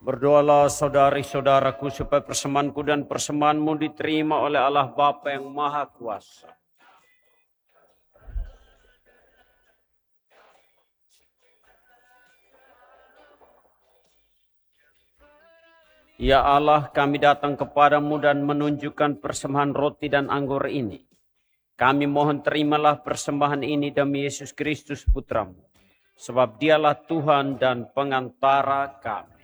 Berdoalah saudari-saudaraku supaya persembahanku dan persembahanmu diterima oleh Allah Bapa yang Maha Kuasa. Ya Allah, kami datang kepadamu dan menunjukkan persembahan roti dan anggur ini. Kami mohon terimalah persembahan ini demi Yesus Kristus Putramu. Sebab dialah Tuhan dan pengantara kami.